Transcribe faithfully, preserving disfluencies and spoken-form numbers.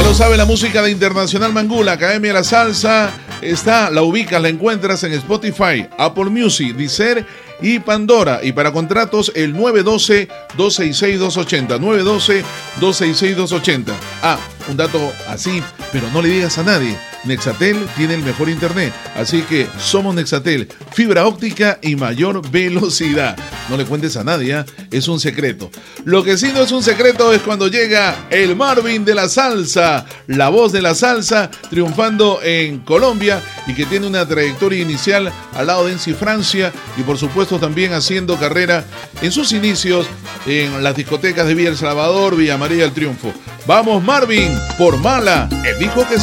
lo sabe, la música de Internacional Mangula, Academia de la Salsa, está, la ubicas, la encuentras en Spotify, Apple Music, Deezer y Pandora. Y para contratos, el nueve uno dos, dos seis seis, dos ocho cero, nueve uno dos, dos seis seis, dos ocho cero. Ah, un dato así, pero no le digas a nadie. Nexatel tiene el mejor internet, así que somos Nexatel, fibra óptica y mayor velocidad. No le cuentes a nadie, ¿eh? Es un secreto. Lo que sí no es un secreto es cuando llega el Marvin de la salsa, la voz de la salsa, triunfando en Colombia y que tiene una trayectoria inicial al lado de Ency Francia y por supuesto también haciendo carrera en sus inicios en las discotecas de Villa El Salvador, Villa María del Triunfo. Vamos Marvin, por Mala, el hijo que